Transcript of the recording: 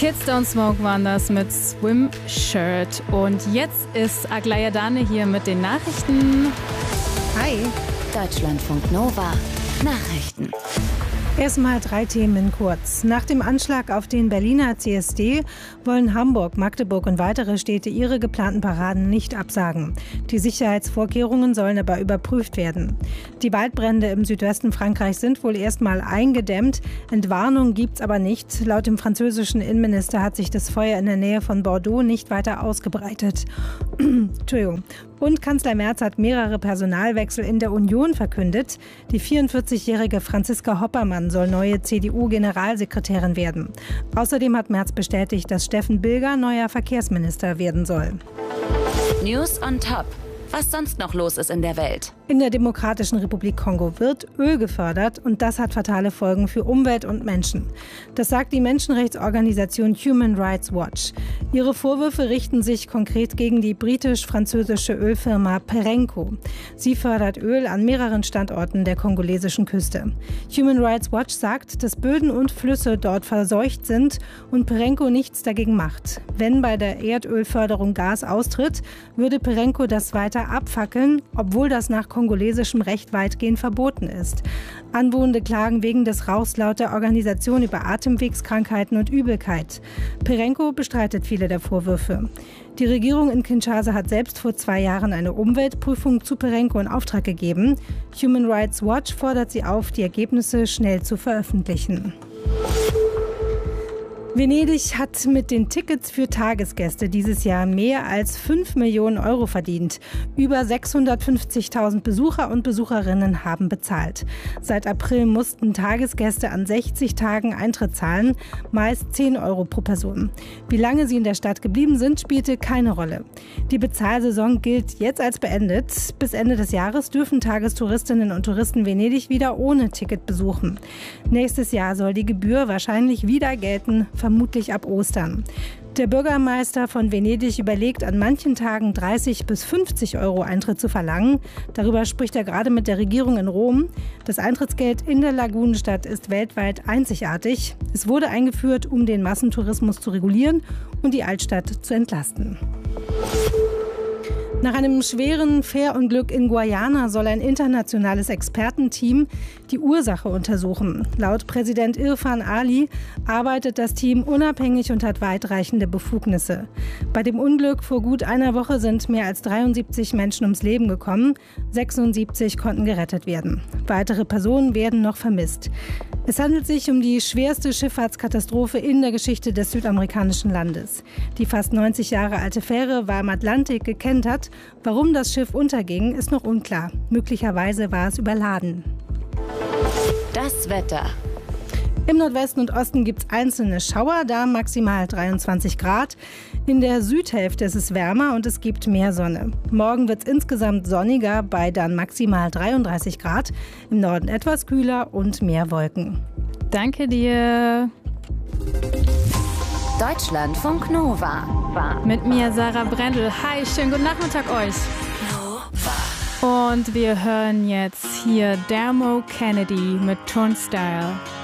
Kids Don't Smoke waren das mit Swim Shirt. Und jetzt ist Aglaya Dane hier mit den Nachrichten. Hi. Deutschlandfunk Nova. Nachrichten. Erstmal 3 Themen kurz. Nach dem Anschlag auf den Berliner CSD wollen Hamburg, Magdeburg und weitere Städte ihre geplanten Paraden nicht absagen. Die Sicherheitsvorkehrungen sollen aber überprüft werden. Die Waldbrände im Südwesten Frankreichs sind wohl erstmal eingedämmt. Entwarnung gibt's aber nicht. Laut dem französischen Innenminister hat sich das Feuer in der Nähe von Bordeaux nicht weiter ausgebreitet. Entschuldigung. Und Kanzler Merz hat mehrere Personalwechsel in der Union verkündet. Die 44-jährige Franziska Hoppermann soll neue CDU-Generalsekretärin werden. Außerdem hat Merz bestätigt, dass Steffen Bilger neuer Verkehrsminister werden soll. News on Top. Was sonst noch los ist in der Welt. In der Demokratischen Republik Kongo wird Öl gefördert und das hat fatale Folgen für Umwelt und Menschen. Das sagt die Menschenrechtsorganisation Human Rights Watch. Ihre Vorwürfe richten sich konkret gegen die britisch-französische Ölfirma Perenco. Sie fördert Öl an mehreren Standorten der kongolesischen Küste. Human Rights Watch sagt, dass Böden und Flüsse dort verseucht sind und Perenco nichts dagegen macht. Wenn bei der Erdölförderung Gas austritt, würde Perenco das weiter abfackeln, obwohl das nach kongolesischem Recht weitgehend verboten ist. Anwohnende klagen wegen des Rauchs laut der Organisation über Atemwegskrankheiten und Übelkeit. Perenco bestreitet viele der Vorwürfe. Die Regierung in Kinshasa hat selbst vor 2 Jahren eine Umweltprüfung zu Perenco in Auftrag gegeben. Human Rights Watch fordert sie auf, die Ergebnisse schnell zu veröffentlichen. Venedig hat mit den Tickets für Tagesgäste dieses Jahr mehr als 5 Millionen Euro verdient. Über 650.000 Besucher und Besucherinnen haben bezahlt. Seit April mussten Tagesgäste an 60 Tagen Eintritt zahlen, meist 10 Euro pro Person. Wie lange sie in der Stadt geblieben sind, spielte keine Rolle. Die Bezahlsaison gilt jetzt als beendet. Bis Ende des Jahres dürfen Tagestouristinnen und Touristen Venedig wieder ohne Ticket besuchen. Nächstes Jahr soll die Gebühr wahrscheinlich wieder gelten, vermutlich ab Ostern. Der Bürgermeister von Venedig überlegt, an manchen Tagen 30 bis 50 Euro Eintritt zu verlangen. Darüber spricht er gerade mit der Regierung in Rom. Das Eintrittsgeld in der Lagunenstadt ist weltweit einzigartig. Es wurde eingeführt, um den Massentourismus zu regulieren und die Altstadt zu entlasten. Nach einem schweren Fährunglück in Guayana soll ein internationales Expertenteam die Ursache untersuchen. Laut Präsident Irfan Ali arbeitet das Team unabhängig und hat weitreichende Befugnisse. Bei dem Unglück vor gut einer Woche sind mehr als 73 Menschen ums Leben gekommen. 76 konnten gerettet werden. Weitere Personen werden noch vermisst. Es handelt sich um die schwerste Schifffahrtskatastrophe in der Geschichte des südamerikanischen Landes. Die fast 90 Jahre alte Fähre war im Atlantik gekentert. Warum das Schiff unterging, ist noch unklar. Möglicherweise war es überladen. Das Wetter. Im Nordwesten und Osten gibt es einzelne Schauer, da maximal 23 Grad. In der Südhälfte ist es wärmer und es gibt mehr Sonne. Morgen wird es insgesamt sonniger bei dann maximal 33 Grad. Im Norden etwas kühler und mehr Wolken. Danke dir. Deutschlandfunk Nova. Mit mir Sarah Brendel. Hi, schönen guten Nachmittag euch. Und wir hören jetzt hier Dermo Kennedy mit Turnstile.